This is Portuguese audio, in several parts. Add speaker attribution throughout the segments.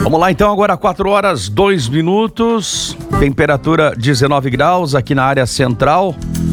Speaker 1: Vamos lá então, agora 4 horas 2 minutos, temperatura 19 graus aqui na área central.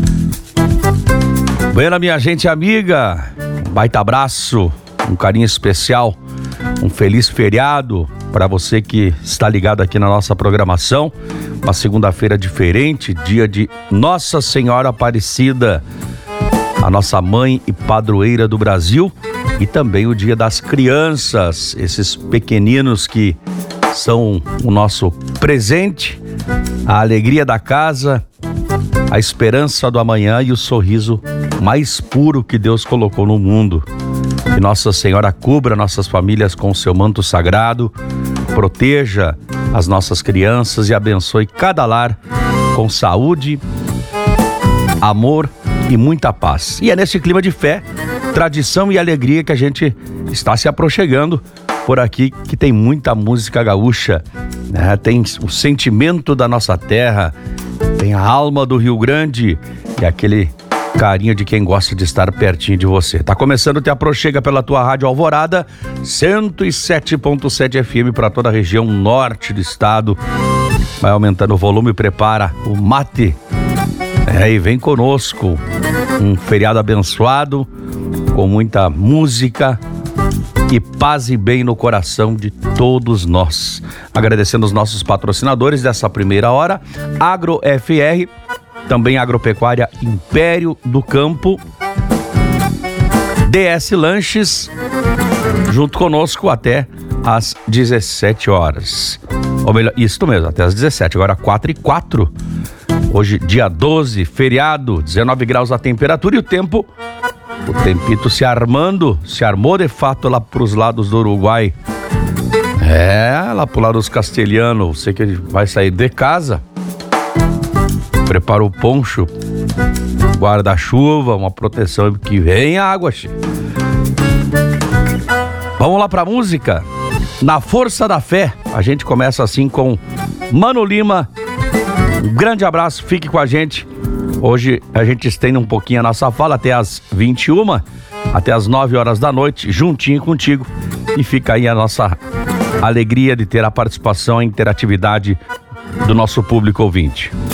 Speaker 1: Buena, minha gente amiga, um baita abraço, um carinho especial, um feliz feriado para você que está ligado aqui na nossa programação. Uma segunda-feira diferente, dia de Nossa Senhora Aparecida, a nossa mãe e padroeira do Brasil, e também o dia das crianças, esses pequeninos que são o nosso presente, a alegria da casa, a esperança do amanhã e o sorriso mais puro que Deus colocou no mundo. Que Nossa Senhora cubra nossas famílias com o seu manto sagrado, proteja as nossas crianças e abençoe cada lar com saúde, amor e muita paz. E é nesse clima de fé, tradição e alegria que a gente está se aproximando por aqui, que tem muita música gaúcha, né? Tem o sentimento da nossa terra, tem a alma do Rio Grande e aquele carinho de quem gosta de estar pertinho de você. Tá começando o Te Aproxega pela tua Rádio Alvorada, 107.7 FM para toda a região norte do estado. Vai aumentando o volume, prepara o mate. E vem conosco. Um feriado abençoado, com muita música e paz e bem no coração de todos nós. Agradecendo os nossos patrocinadores dessa primeira hora, Agro FR, também Agropecuária Império do Campo, DS Lanches, junto conosco até às 17 horas. Ou melhor, isso mesmo, até às 17, agora 4h04. Hoje, dia 12, feriado, 19 graus a temperatura e o tempo, o tempito se armou de fato lá pros lados do Uruguai. Lá pro lado dos castelhanos, você que vai sair de casa, prepara o poncho, guarda-chuva, uma proteção que vem água. Vamos lá pra música? Na Força da Fé, a gente começa assim com Mano Lima. Um grande abraço, fique com a gente. Hoje a gente estende um pouquinho a nossa fala até as 21, até as 9 horas da noite, juntinho contigo. E fica aí a nossa alegria de ter a participação e interatividade do nosso público ouvinte.